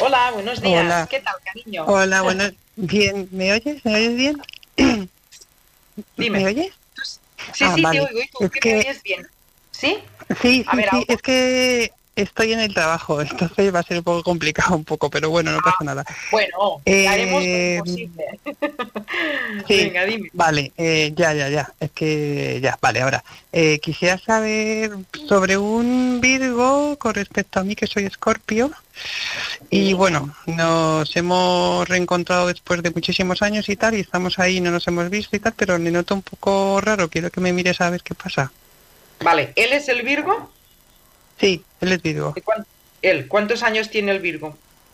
Hola, buenos días. Hola, ¿Qué tal, cariño? hola, bueno, bien, ¿me oyes? ¿Me oyes bien? ¿Me Dime. oyes? Tú s- Sí, Ah, sí, te vale. oigo. ¿Y tú? Es ¿Que me que, oyes bien? ¿Sí? sí, A sí, ver, sí, algo. es que estoy en el trabajo, entonces va a ser un poco complicado un poco, pero bueno, no pasa nada. Bueno, haremos lo Eh, imposible. sí, Venga, dime. vale, ya, es que ya, vale, ahora. Quisiera saber sobre un Virgo con respecto a mí que soy Escorpio. Y Sí. bueno, nos hemos reencontrado después de muchísimos años y tal, y estamos ahí, no nos hemos visto y tal, pero me noto un poco raro, quiero que me mires a ver qué pasa. Vale, ¿él es el Virgo? Sí, él es Virgo, ¿Y él? ¿Cuántos años tiene el Virgo?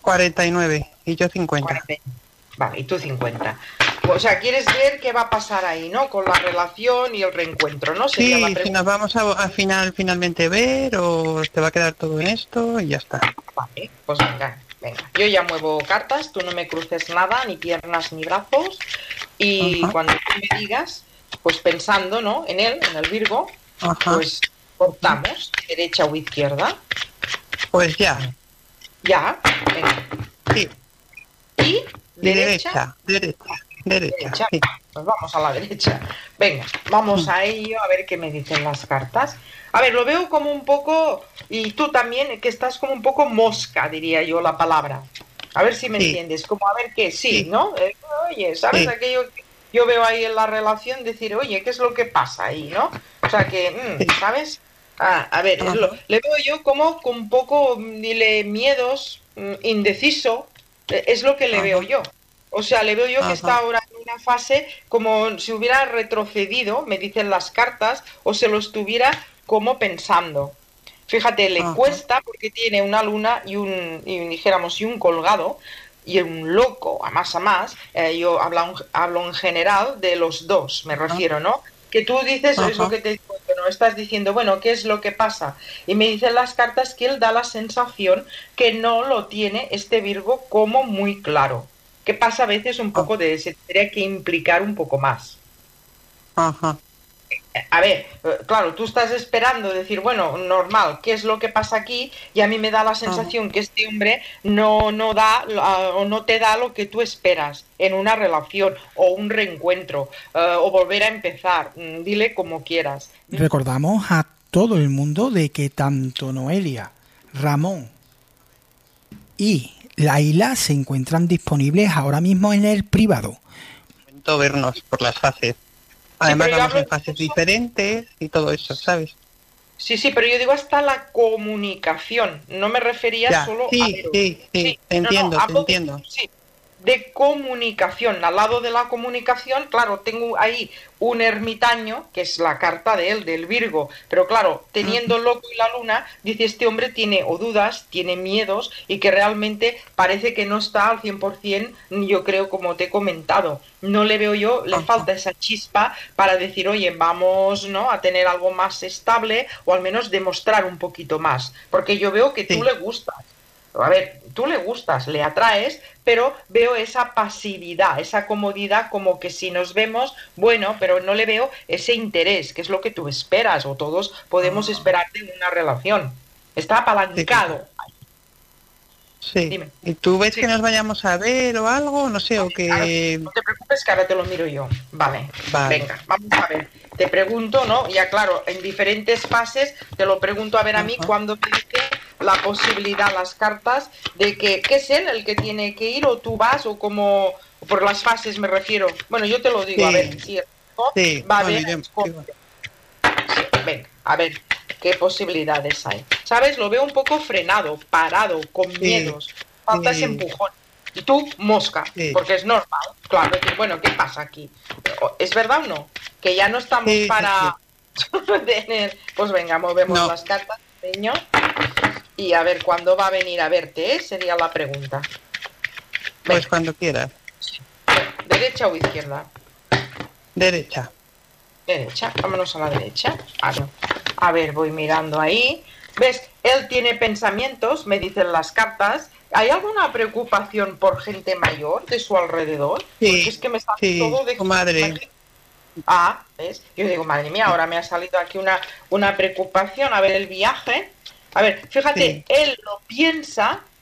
49 y yo 50. 40. Vale, y tú 50. O sea, quieres ver qué va a pasar ahí, ¿no? Con la relación y el reencuentro, ¿no? Sería la Sí, si nos pregunta. vamos a finalmente ver o te va a quedar todo en esto y ya está. Vale, pues venga, venga. Yo ya muevo cartas, tú no me cruces nada, ni piernas ni brazos. Y Ajá, cuando tú me digas, pues pensando, ¿no? En él, en el Virgo, ajá. pues cortamos, derecha o izquierda. Pues ya, Ya, venga. sí, Y y derecha, derecha, derecha. sí. Pues vamos a la derecha. Venga, vamos Mm, a ello, a ver qué me dicen las cartas. A ver, lo veo como un poco, y tú también, que estás como un poco mosca, diría yo la palabra. A ver si me sí, entiendes, como a ver qué, sí, sí, ¿no? Oye, ¿sabes sí, aquello que yo veo ahí en la relación? Decir, oye, ¿qué es lo que pasa ahí, no? O sea que, sí, ¿sabes? A ver, ajá, le veo yo como con un poco, dile, miedos, indeciso, es lo que le veo ajá, yo. O sea, le veo yo que está ajá, ahora en una fase como si hubiera retrocedido, me dicen las cartas, o se lo estuviera como pensando. Fíjate, le ajá, cuesta porque tiene una luna dijéramos, y un colgado y un loco, a más. Yo hablo en general de los dos, me refiero, ¿no? Que tú dices, es lo ajá. que te digo, que no estás diciendo, bueno, ¿qué es lo que pasa? Y me dicen las cartas que él da la sensación que no lo tiene este Virgo como muy claro. Que pasa a veces un Ah, poco de, se tendría que implicar un poco más. ajá, A ver, claro, tú estás esperando decir, bueno, normal, ¿qué es lo que pasa aquí? Y a mí me da la ajá. sensación que este hombre no da o no te da lo que tú esperas en una relación o un reencuentro o volver a empezar. Dile como quieras. Recordamos a todo el mundo de que tanto Noelia, Ramón y Laila se encuentran disponibles ahora mismo en el privado. Momento vernos por las fases. Sí, Además pero yo vamos hablo en fases incluso. diferentes y todo eso, ¿sabes? Sí, sí, pero yo digo hasta la comunicación. No me refería Ya, solo a sí, veros. sí, sí, Sí, no, no, te hablo de, entiendo. sí, de comunicación. Al lado de la comunicación, claro, tengo ahí un ermitaño, que es la carta de él, del Virgo. Pero claro, Ujú, teniendo el loco y la luna, dice este hombre tiene o dudas, tiene miedos y que realmente parece que no está al 100%, yo creo, como te he comentado. No le veo yo, le ajá, falta esa chispa para decir, oye, vamos, ¿no?, a tener algo más estable o al menos demostrar un poquito más. Porque yo veo que tú sí, le gustas. A ver, tú le gustas, le atraes, pero veo esa pasividad, esa comodidad, como que si nos vemos, bueno, pero no le veo ese interés, que es lo que tú esperas, o todos podemos ah, esperar de una relación. Está sí, apalancado. sí. Dime. ¿Y tú ves que Sí. nos vayamos a ver o algo? No sé, o No que... te preocupes que ahora te lo miro yo. Vale, Vale. venga, vamos a ver. Te pregunto, ¿no? Ya claro, en diferentes fases te lo pregunto a ver a mí Ajá. cuando me dice la posibilidad, las cartas, de que, ¿qué es él el que tiene que ir o tú vas o como, por las fases me refiero? Bueno, yo te lo digo, a ver, Sí, si sí, va a bueno, ver a iremos, igual. Scorpio. Sí, venga, a ver qué posibilidades hay. ¿Sabes? Lo veo un poco frenado, parado, con Sí, miedos. Falta ese sí, empujón. Y tú, mosca, sí, porque es normal. Claro, decir, bueno, ¿qué pasa aquí? ¿Es verdad o no? Que ya no estamos sí, sí, para sí. tener. Pues venga, movemos No, las cartas, niño. Y a ver cuándo va a venir a verte, ¿eh? Sería la pregunta. pues Venga, cuando quieras. ¿derecha o izquierda? Derecha. Derecha, vámonos a la derecha. A ver, voy mirando ahí. ¿Ves? Él tiene pensamientos, me dicen las cartas. ¿Hay alguna preocupación por gente mayor de su alrededor? Porque es Sí, que me sale sí, todo de... tu madre. Ah, ¿ves? Yo digo, madre mía, Sí, ahora me ha salido aquí una preocupación. A ver, el viaje. A ver, fíjate, sí, él lo piensa,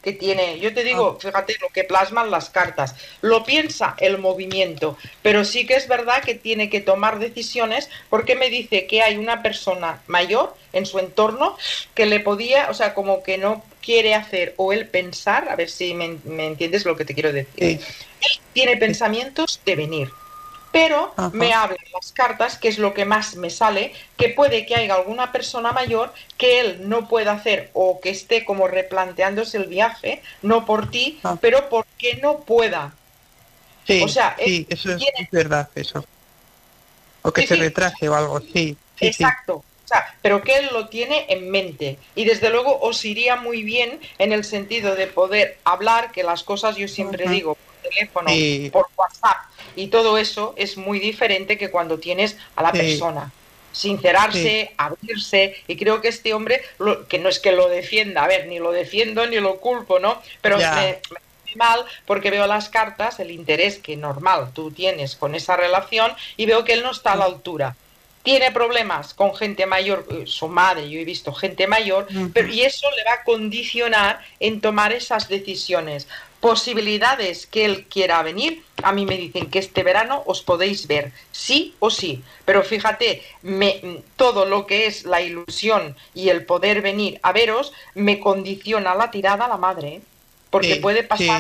que tiene, yo te digo, fíjate lo que plasman las cartas, lo piensa el movimiento, pero sí que es verdad que tiene que tomar decisiones porque me dice que hay una persona mayor en su entorno que le podía, o sea, como que no quiere hacer o él pensar, a ver si me entiendes lo que te quiero decir. Sí. Él tiene pensamientos de venir, pero me hablan las cartas, que es lo que más me sale, que puede que haya alguna persona mayor que él no pueda hacer o que esté como replanteándose el viaje, no por ti, pero porque no pueda. Sí, o sea, sí, eso es verdad, eso. O que se retrase o algo, sí. Exacto. O sea, pero que él lo tiene en mente. Y desde luego os iría muy bien en el sentido de poder hablar, que las cosas yo siempre digo, por teléfono, por WhatsApp, y todo eso es muy diferente que cuando tienes a la persona. Sincerarse, abrirse, y creo que este hombre, que no es que lo defienda, a ver, ni lo defiendo ni lo culpo, ¿no? Pero me mal porque veo las cartas, el interés que normal tú tienes con esa relación, y veo que él no está a la altura. Tiene problemas con gente mayor, su madre, yo he visto gente mayor, pero, y eso le va a condicionar en tomar esas decisiones. Posibilidades que él quiera venir, a mí me dicen que este verano os podéis ver, sí o sí, pero fíjate, todo lo que es la ilusión y el poder venir a veros me condiciona la tirada a la madre, porque puede pasar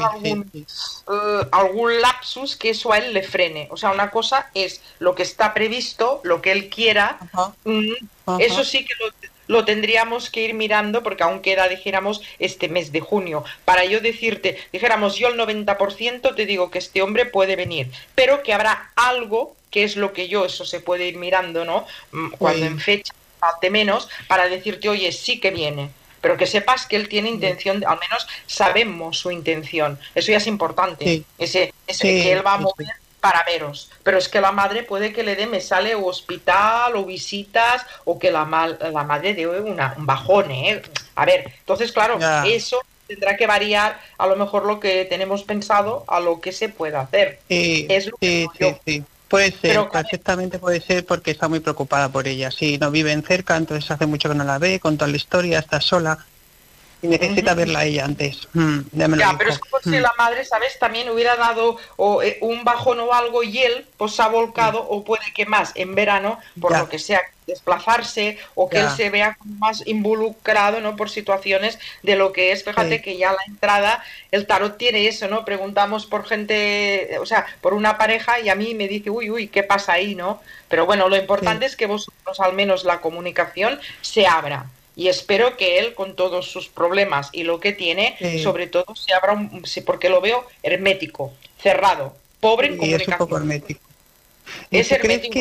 algún lapsus que eso a él le frene. O sea, una cosa es lo que está previsto, lo que él quiera, eso sí que lo tendríamos que ir mirando, porque aún queda, dijéramos, este mes de junio. Para yo decirte, dijéramos, yo el 90% te digo que este hombre puede venir, pero que habrá algo, que es lo que yo, eso se puede ir mirando, ¿no? Cuando en fecha falte menos, para decirte, oye, sí que viene. Pero que sepas que él tiene intención, al menos sabemos su intención. Eso ya es importante. Que él va a mover para veros. Pero es que la madre puede que le dé, me sale o hospital o visitas, o que la madre dé un bajón, ¿eh? A ver, entonces, claro, eso tendrá que variar a lo mejor lo que tenemos pensado a lo que se pueda hacer. Es lo que yo. Puede ser, perfectamente puede ser, porque está muy preocupada por ella. Sí, no viven cerca, entonces hace mucho que no la ve, con toda la historia, está sola y necesita verla a ella antes. Pero es como si la madre, ¿sabes? También hubiera dado un bajón o algo y él pues se ha volcado, o puede que más en verano, por lo que sea, desplazarse, o que él se vea más involucrado, ¿no? Por situaciones de lo que es, fíjate que ya la entrada, el tarot tiene eso, ¿no? Preguntamos por gente, o sea, por una pareja, y a mí me dice, uy, ¿qué pasa ahí, no? Pero bueno, lo importante es que vosotros, al menos la comunicación, se abra. Y espero que él, con todos sus problemas y lo que tiene, sobre todo se abra, porque lo veo hermético, cerrado, pobre en comunicación. Es un poco hermético. Es hermético.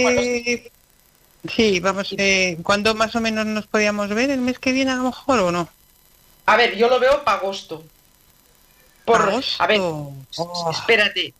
Sí, vamos, ¿cuándo más o menos nos podíamos ver? ¿El mes que viene a lo mejor o no? A ver, yo lo veo para agosto. ¿Agosto? A ver, espérate.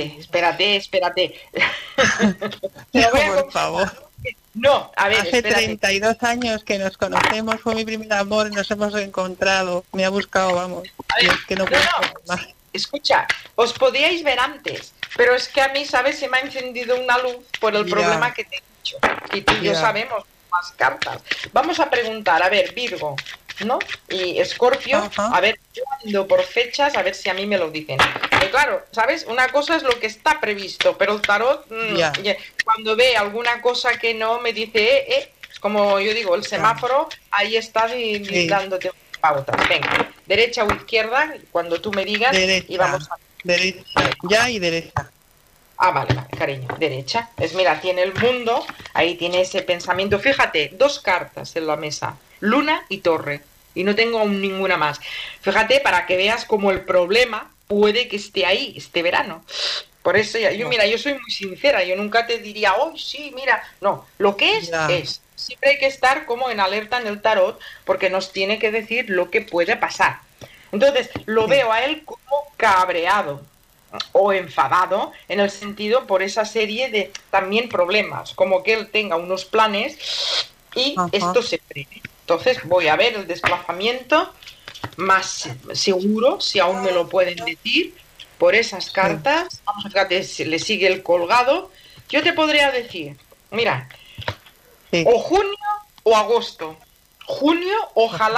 Por favor. No, a ver, hace 32 años que nos conocemos, fue mi primer amor, nos hemos encontrado, me ha buscado, vamos. A ver, es que no puedo más. Escucha, os podíais ver antes, pero es que a mí, ¿sabes? Se me ha encendido una luz por el problema que te he dicho. Y tú y yo sabemos más cartas. Vamos a preguntar, a ver, Virgo, ¿no? Y Escorpio, a ver, yo ando por fechas, a ver si a mí me lo dicen. Claro, ¿sabes? Una cosa es lo que está previsto, pero el tarot, cuando ve alguna cosa que no, me dice, es como yo digo, el semáforo, ahí está dándote pautas. Venga, derecha o izquierda, cuando tú me digas, derecha, y vamos a... Derecha, ya y derecha. Vale, cariño, derecha. Pues mira, tiene el mundo, ahí tiene ese pensamiento. Fíjate, 2 cartas en la mesa, Luna y Torre, y no tengo aún ninguna más. Fíjate, para que veas cómo el problema puede que esté ahí este verano. Por eso yo soy muy sincera, yo nunca te diría, sí, mira, no, lo que es. Siempre hay que estar como en alerta en el tarot, porque nos tiene que decir lo que puede pasar. Entonces, lo veo a él como cabreado o enfadado, en el sentido por esa serie de también problemas, como que él tenga unos planes y esto se frene. Entonces voy a ver el desplazamiento más seguro, si aún me lo pueden decir, por esas cartas. Vamos a fíjate, le sigue el colgado. Yo te podría decir, mira, o junio o agosto. Junio, ojalá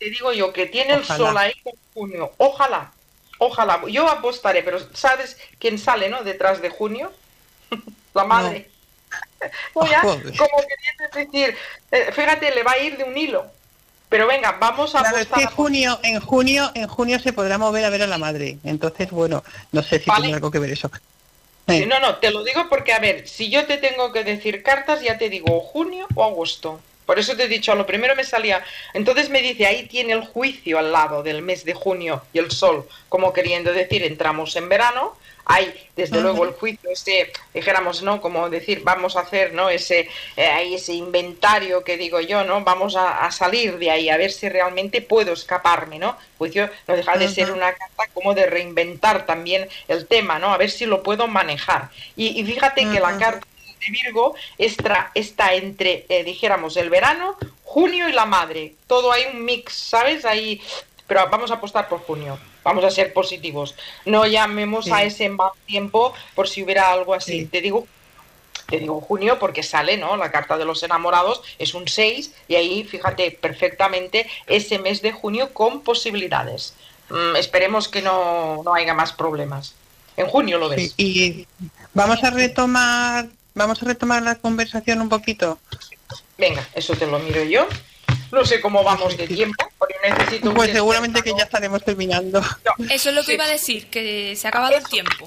te digo yo que tiene Ojalá. el sol ahí en junio. Ojalá, ojalá. Yo apostaré, pero ¿sabes quién sale, no? Detrás de junio. La madre. No, ya, Joder. como queriendo decir, fíjate, le va a ir de un hilo. Pero venga, vamos a Claro, es apostar. que en junio se podrá mover a ver a la madre. Entonces, bueno, no sé si Vale. tiene algo que ver eso. Sí, no, te lo digo porque, a ver, si yo te tengo que decir cartas, ya te digo o junio o agosto. Por eso te he dicho, a lo primero me salía. Entonces me dice, ahí tiene el juicio al lado del mes de junio y el sol, como queriendo decir, entramos en verano. Hay, desde luego, el juicio, dijéramos, ¿no? Como decir, vamos a hacer, ¿no? Ese inventario que digo yo, ¿no? Vamos a salir de ahí, a ver si realmente puedo escaparme, ¿no? Juicio no deja de ser una carta como de reinventar también el tema, ¿no? A ver si lo puedo manejar. Y fíjate que la carta de Virgo está entre, dijéramos, el verano, junio y la madre. Todo hay un mix, ¿sabes? Ahí, pero vamos a apostar por junio. Vamos a ser positivos. No llamemos a ese mal tiempo por si hubiera algo así. Sí. Te digo junio porque sale, ¿no? La carta de los enamorados es un 6 y ahí, fíjate, perfectamente ese mes de junio con posibilidades. Esperemos que no haya más problemas. En junio lo ves. Sí, y vamos a retomar la conversación un poquito. Venga, eso te lo miro yo. No sé cómo vamos de tiempo, porque necesito un Pues seguramente que despertador. ya estaremos terminando. Eso es lo que Sí. iba a decir, que se ha acabado el tiempo.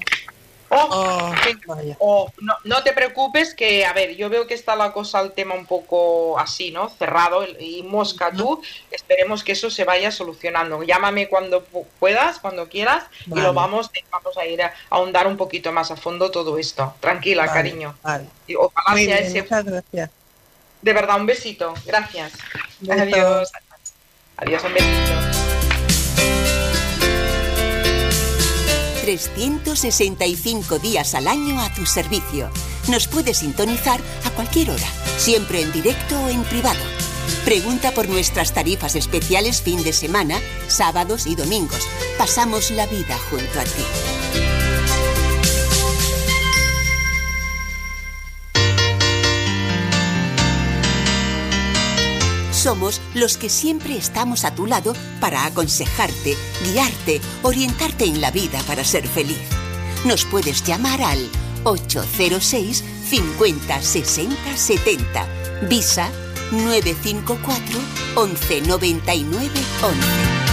Vaya. No te preocupes que, a ver, yo veo que está la cosa, el tema un poco así, ¿no? Cerrado y mosca tú. Esperemos que eso se vaya solucionando. Llámame cuando puedas, cuando quieras, Vale. y vamos a ir a ahondar un poquito más a fondo todo esto. Tranquila, Vale, cariño. vale. Y ojalá Muy sea bien, ese. muchas gracias. De verdad, un besito. Gracias. Beso. Adiós. Adiós, un besito. 365 días al año a tu servicio. Nos puedes sintonizar a cualquier hora, siempre en directo o en privado. Pregunta por nuestras tarifas especiales fin de semana, sábados y domingos. Pasamos la vida junto a ti. Somos los que siempre estamos a tu lado para aconsejarte, guiarte, orientarte en la vida para ser feliz. Nos puedes llamar al 806 50 60 70. Visa 954 11 99 11.